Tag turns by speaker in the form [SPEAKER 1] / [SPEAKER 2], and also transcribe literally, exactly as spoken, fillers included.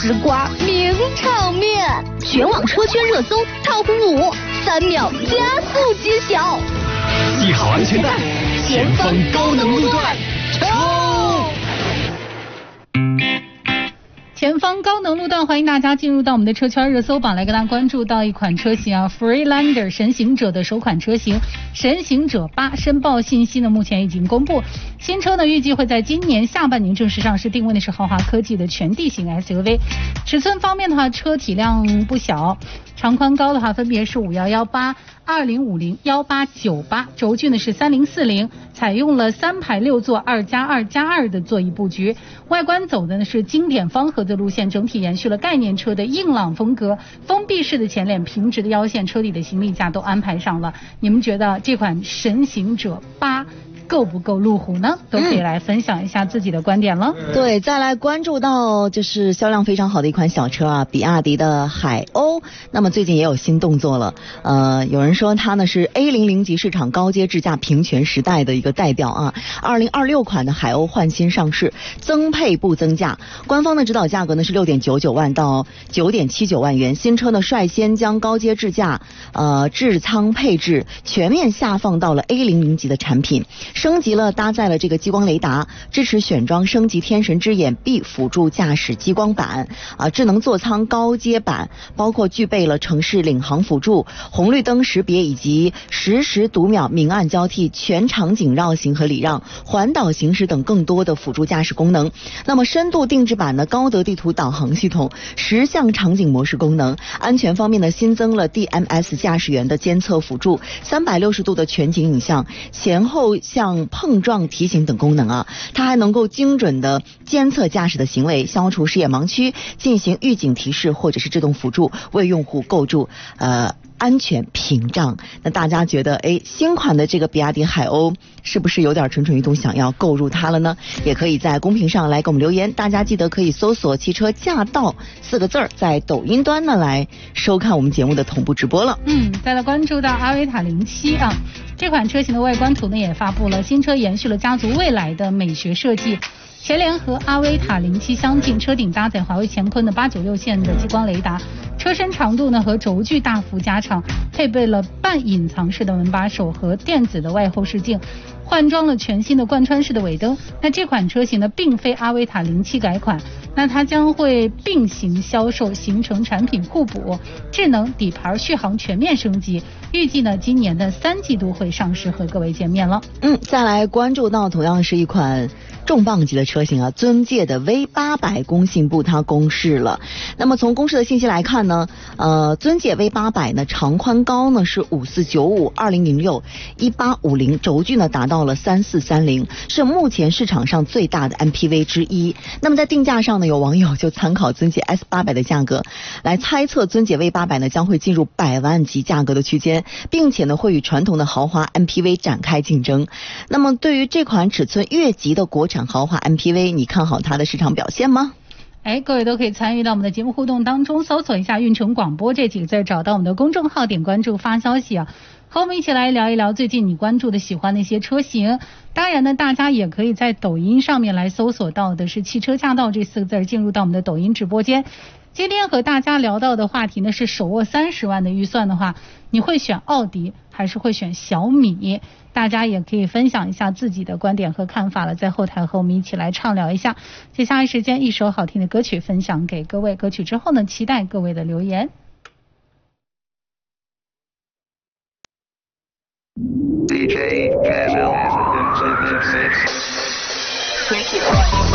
[SPEAKER 1] 直刮名场面，全网车圈热搜 top 五，三秒加速揭晓。
[SPEAKER 2] 系好安全带，前方高能路段，冲！
[SPEAKER 3] 前方高能路段，欢迎大家进入到我们的车圈热搜榜，来跟大家关注到一款车型啊 ，Freelander 神行者的首款车型神行者八申报信息呢，目前已经公布。新车呢预计会在今年下半年正式上市，定位的是豪华科技的全地形 S U V。尺寸方面的话，车体量不小，长宽高的话分别是五一一八、二零五零、一八九八，轴距呢是三零四零，采用了三排六座二加二加二的座椅布局。外观走的呢是经典方盒的路线，整体延续了概念车的硬朗风格，封闭式的前脸，平直的腰线，车底的行李架都安排上了。你们觉得这款神行者八够不够路虎呢？都可以来分享一下自己的观点了。
[SPEAKER 4] 嗯、对，再来关注到就是销量非常好的一款小车啊，比亚迪的海鸥。那么最近也有新动作了，呃，有人说它呢是 A 零零 级市场高阶智驾平权时代的一个代表啊。二零二六款的海鸥换新上市，增配不增价，官方的指导价格呢是六点九九万到九点七九万元。新车呢率先将高阶智驾呃智舱配置全面下放到了 A 零零 级的产品。升级了，搭载了这个激光雷达，支持选装升级天神之眼 B 辅助驾驶激光板啊，智能座舱高阶版，包括具备了城市领航辅助、红绿灯识别以及实时读秒明暗交替、全场景绕行和礼让、环岛行驶等更多的辅助驾驶功能。那么深度定制版的高德地图导航系统、十项场景模式功能。安全方面呢，新增了 D M S 驾驶员的监测辅助、三百六十度的全景影像、前后向碰撞提醒等功能啊，它还能够精准的监测驾驶的行为，消除视野盲区，进行预警提示或者是自动辅助，为用户构筑呃安全屏障。那大家觉得，哎，新款的这个比亚迪海鸥是不是有点蠢蠢欲动，想要购入它了呢？也可以在公屏上来给我们留言。大家记得可以搜索汽车驾到四个字儿，在抖音端呢来收看我们节目的同步直播了。
[SPEAKER 3] 嗯，再来关注到阿维塔零七啊，这款车型的外观图呢也发布了，新车延续了家族未来的美学设计。前脸和阿维塔零七相近，车顶搭载华为乾坤的八九六线的激光雷达，车身长度呢和轴距大幅加长，配备了半隐藏式的门把手和电子的外后视镜，换装了全新的贯穿式的尾灯。那这款车型呢并非阿维塔零七改款，那它将会并行销售，形成产品互补，智能底盘续航全面升级，预计呢今年的三季度会上市和各位见面了。
[SPEAKER 4] 嗯，再来关注到同样是一款重磅级的车型啊，尊界的 V 八百 工信部它公示了。那么从公示的信息来看呢，呃，尊界 V 八百 呢长宽高呢是五四九五、二零零六、一八五零，轴距呢达到了三四三零，是目前市场上最大的 M P V 之一。那么在定价上呢，有网友就参考尊界 S 八百 的价格来猜测，尊界 V 八百 呢将会进入百万级价格的区间，并且呢会与传统的豪华 M P V 展开竞争。那么对于这款尺寸越级的国产豪华 M P V， 你看好它的市场表现吗？
[SPEAKER 3] 哎，各位都可以参与到我们的节目互动当中，搜索一下运城广播这几个字，找到我们的公众号，点关注发消息啊，和我们一起来聊一聊最近你关注的喜欢的一些车型。当然呢，大家也可以在抖音上面来搜索到的是汽车驾到这四个字，进入到我们的抖音直播间。今天和大家聊到的话题呢是手握三十万的预算的话，你会选奥迪还是会选小米？大家也可以分享一下自己的观点和看法了，在后台和我们一起来畅聊一下。接下来时间一首好听的歌曲分享给各位，歌曲之后呢，期待各位的留言。
[SPEAKER 2] D J Cashel